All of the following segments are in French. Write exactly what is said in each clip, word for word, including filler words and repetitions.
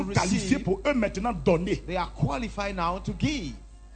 qualifiés pour eux maintenant donner. They are qualified now to give.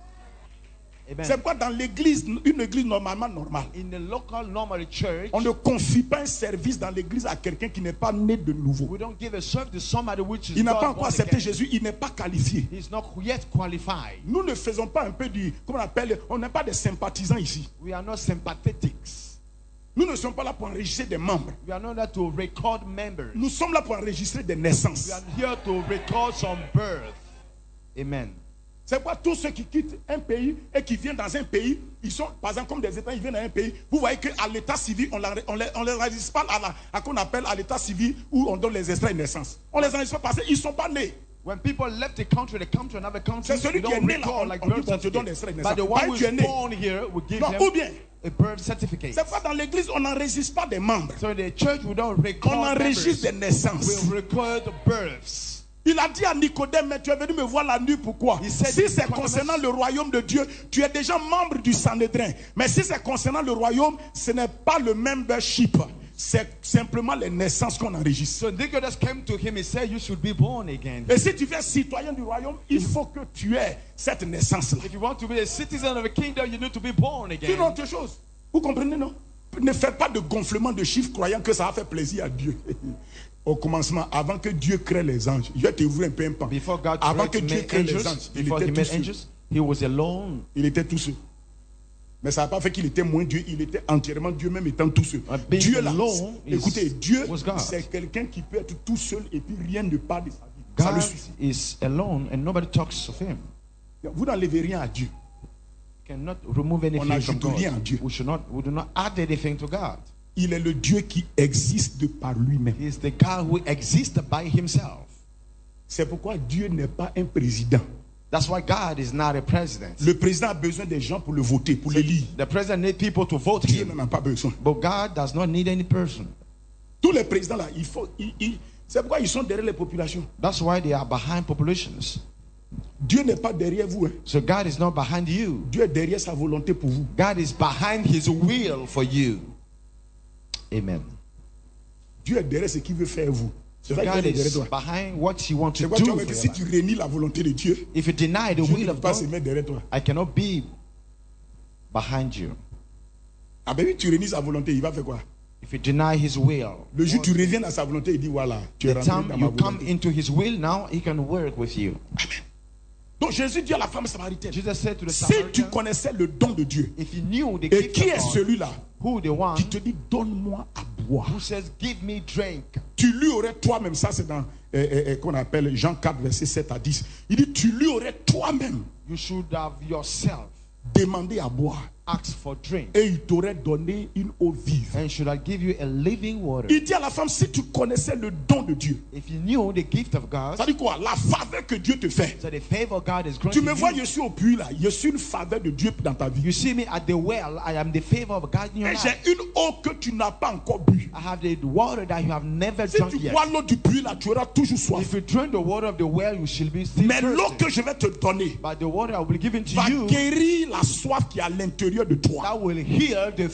C'est pourquoi dans l'église, une église normalement normale, in the local normal church, on ne confie pas un service dans l'église à quelqu'un qui n'est pas né de nouveau. we don't give a service to somebody which is Il n'a pas not encore born accepté again. Jésus, il n'est pas qualifié. He's not yet qualified. Nous ne faisons pas un peu du, comment on appelle, on n'est pas des sympathisants ici. We are not sympathetics. Nous ne sommes pas là pour enregistrer des membres. We are not there to record members. Nous sommes là pour enregistrer des naissances. We are here to record some birth. Amen. C'est pourquoi tous ceux qui quittent un pays et qui viennent dans un pays, ils sont, par exemple, comme des États, ils viennent dans un pays. Vous voyez qu'à l'état civil, on ne les, on les enregistre pas à, la, à qu'on appelle à l'état civil où on donne les extraits de naissance. On les enregistre pas parce qu'ils ne sont pas nés. When people left the country, they come to another country. C'est celui qui est né là, on, like on dit bon, te donne l'extrait de naissance. But the one who tu es is né. born here, we give Non, them ou bien, a birth certificate. c'est pourquoi dans l'église, on n'enregistre pas des membres. So in the church, we don't record On enregistre des members. naissances. We record births. Il a dit à Nicodème, mais tu es venu me voir la nuit, pourquoi? He said, Si c'est concernant le royaume de Dieu, tu es déjà membre du Sanhédrin. Mais si c'est concernant le royaume, ce n'est pas le membership. C'est simplement les naissances qu'on enregistre. So Nicodemus came to him, he said, you should be born again. Et si tu es citoyen du royaume, il faut que tu aies cette naissance-là. If you want to be a citizen of a kingdom, you need to be born again. Une autre chose, vous comprenez, non? Ne faites pas de gonflement de chiffres croyant que ça va faire plaisir à Dieu. Au commencement, avant que Dieu crée les anges, je vais te ouvrir un peu un pan. Before God Avant que Dieu made crée les angels, anges, il before était he tout made seul. angels, he was alone. Il était tout seul. Mais ça n'a pas fait qu'il était moins Dieu, il était entièrement Dieu, même étant tout seul. Uh, being Dieu là, alone is- écoutez, Dieu, was God. c'est quelqu'un qui peut être tout seul et puis rien ne parle de sa vie. Ça le God suffit. is alone and nobody talks of him. Vous n'enlevez rien à Dieu. Cannot remove anything from n'ajoute God. rien à Dieu. We should not, we do not add anything to God. Il est le Dieu qui existe de par lui-même. He is the God who exists by himself. C'est pourquoi Dieu n'est pas un président. That's why God is not a president. Le président a besoin des gens pour le voter, pour l'élire. The president needs people to vote Dieu him, n'en a pas besoin. but God does not need any person. Tous les présidents là, il faut, il- il- c'est pourquoi ils sont derrière les populations. That's why they are behind populations. Dieu n'est pas derrière vous. Hein. So God is not behind you. Dieu est derrière sa volonté pour vous. God is behind his will for you. Amen. Dieu est derrière ce qu'il veut faire vous. C'est So vrai qu'il God est derrière is toi. behind what he wants C'est to pourquoi tu do. vois For que your si life. tu réunis la volonté de Dieu, If you deny the Dieu will ne peut of pas se God, mettre derrière toi. I cannot be behind you. Ah ben oui, tu réunis sa volonté, il va faire quoi? If you deny his will, Le jour où tu reviens à sa volonté, il dit voilà, tu es the rentré time dans ma you come volonté. into his will, now he can work with you. Donc Jésus dit à la femme samaritaine, Jesus said to the si tu Samaritan, connaissais le don de Dieu, if you knew the et gift qui of est God, celui-là who the one qui te dit donne-moi à boire, who says, give me drink, tu lui aurais toi-même, ça c'est dans euh, euh, qu'on appelle Jean quatre verset sept à dix, il dit tu lui aurais toi-même you should have yourself demandé à boire asked for drink, et il t'aurait donné une eau vive. and should I give you a living water. Il dit à la femme, si tu connaissais le don de Dieu, If you knew the gift of God, ça dit quoi? La faveur que Dieu te fait. so the favor God is Tu granting me vois, je you. suis au puits là, je suis une faveur de Dieu dans ta vie. You see me at the well, I am the favor of God in your Et life. j'ai une eau que tu n'as pas encore bu. I have the water that you have never Si drunk tu yet. bois l'eau du puits là, tu auras toujours soif. If you drink the water of the well, you shall be still Mais l'eau thirsty. que je vais te donner But the water I will give into va you, guérir la soif qui est à l'intérieur de toi. that will heal the